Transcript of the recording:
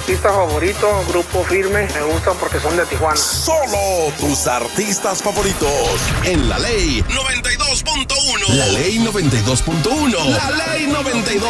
artista favorito, Grupo Firme, me gustan porque son de Tijuana. Solo tus artistas favoritos en La Ley 92.1. La Ley 92.1. La Ley 92.